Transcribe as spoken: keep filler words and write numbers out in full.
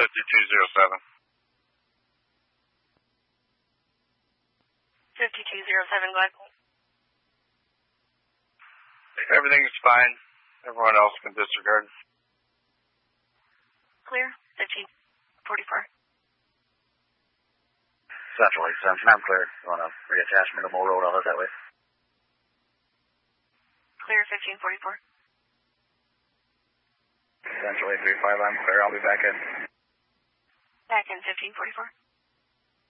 fifty-two oh seven. fifty-two oh seven, go ahead. Everything's fine. Everyone else can disregard. Clear, fifteen forty-four. Central eight seven, I'm clear. You want to reattach me to Mill Road, I'll head that way. Clear, fifteen forty-four. Central eight three five, I'm clear. I'll be back in. Back in fifteen forty-four.